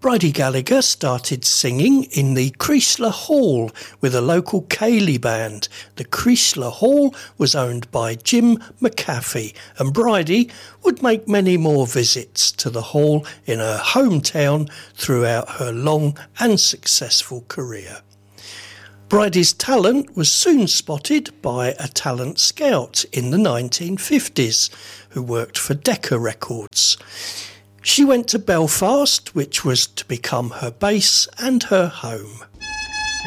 Bridie Gallagher started singing in the Creasler Hall with a local Ceilidh band. The Creasler Hall was owned by Jim McAfee, and Bridie would make many more visits to the hall in her hometown throughout her long and successful career. Bridie's talent was soon spotted by a talent scout in the 1950s who worked for Decca Records. She went to Belfast, which was to become her base and her home.